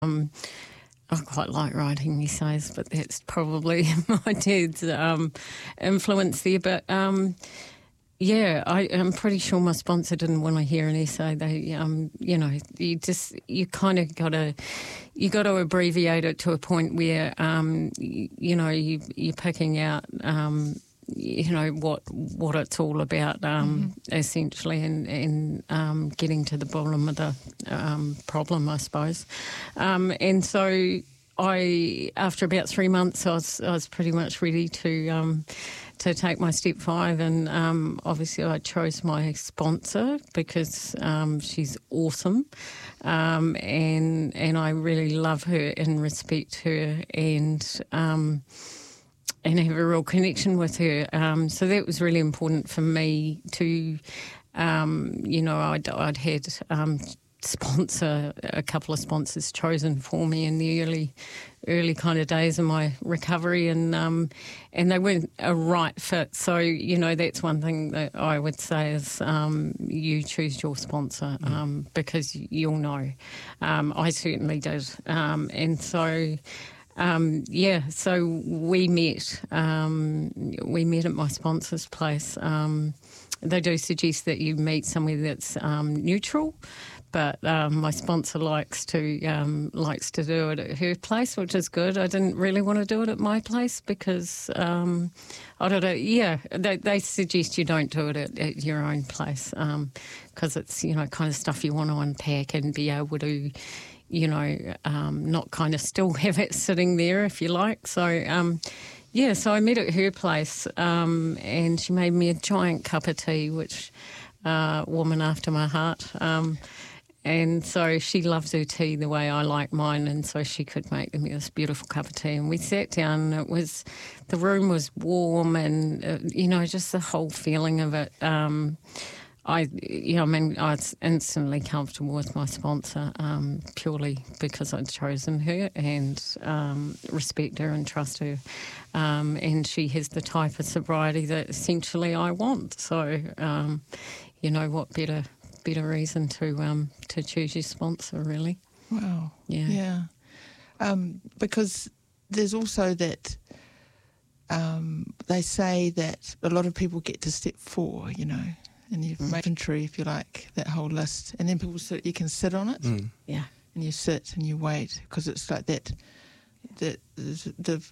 I quite like writing essays, but that's probably my dad's influence there. But yeah, I'm pretty sure my sponsor didn't want to hear an essay. They, you kind of got to abbreviate it to a point where, you're picking out, what it's all about, essentially, and getting to the bottom of the problem, I suppose. And so after about 3 months, I was pretty much ready to take my step 5, and obviously I chose my sponsor because she's awesome, and I really love her and respect her, and have a real connection with her. So that was really important for me to, I'd had a couple of sponsors chosen for me in the early kind of days of my recovery, and they weren't a right fit. So, that's one thing that I would say is you choose your sponsor because you'll know. I certainly did. And so... so we met at my sponsor's place. They do suggest that you meet somewhere that's neutral, but my sponsor likes to do it at her place, which is good. I didn't really want to do it at my place because I don't know. Yeah, they suggest you don't do it at your own place because it's kind of stuff you want to unpack and be able to. Not kind of still have it sitting there, if you like. So, so I met at her place and she made me a giant cup of tea, which woman after my heart. And so she loves her tea the way I like mine, and so she could make me this beautiful cup of tea. And we sat down, and the room was warm and, just the whole feeling of it. I was instantly comfortable with my sponsor purely because I'd chosen her and respect her and trust her. And she has the type of sobriety that essentially I want. So, what better reason to choose your sponsor, really? Wow. Yeah. Because there's also that they say that a lot of people get to step 4, and you've made inventory, if you like, that whole list, and then you can sit on it, yeah, and you sit and you wait because it's like that. The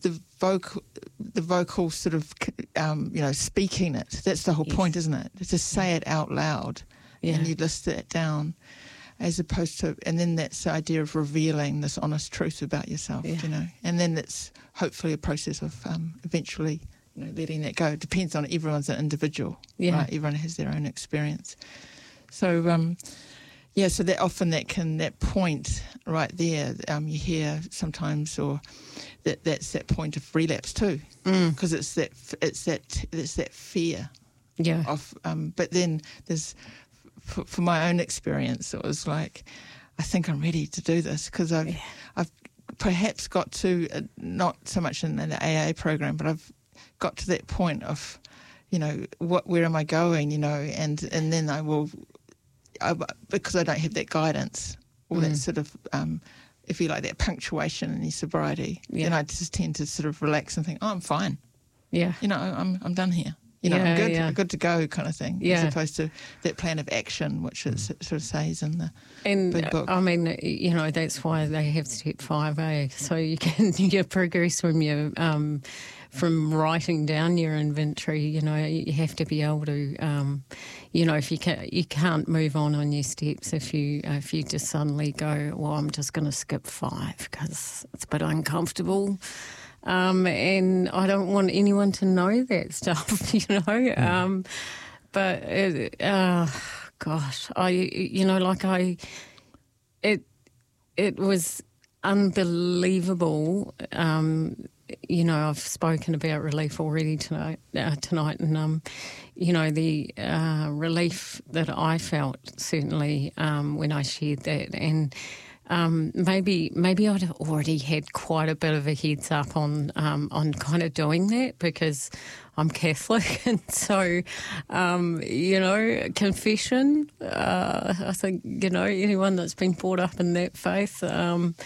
vocal sort of speaking it. That's the whole point, isn't it? To say it out loud, and you list it down, as opposed to, and then that's the idea of revealing this honest truth about yourself, and then it's hopefully a process of eventually. Letting that go. It depends on everyone's an individual, right? Everyone has their own experience. So, so that often that point right there, you hear sometimes, or that's that point of relapse too, because it's that fear, of. But then there's, for my own experience, it was like, I think I'm ready to do this because I've perhaps got to not so much in the AA program, but I've got to that point of, where am I going, and then I will, because I don't have that guidance or that sort of, if you like, that punctuation in your sobriety, then I just tend to sort of relax and think, oh, I'm fine. Yeah. I'm done here. I'm good. I'm good to go, kind of thing. As opposed to that plan of action, which it sort of says in the big book. I mean, that's why they have step 5A, so you can progress from writing down your inventory. You have to be able to, if you can't move on your steps if you just suddenly go, well, I'm just going to skip 5 because it's a bit uncomfortable. And I don't want anyone to know that stuff, but it was unbelievable. I've spoken about relief already tonight, and the relief that I felt certainly when I shared that, and maybe I'd have already had quite a bit of a heads up on kind of doing that because I'm Catholic, and so confession. I think anyone that's been brought up in that faith.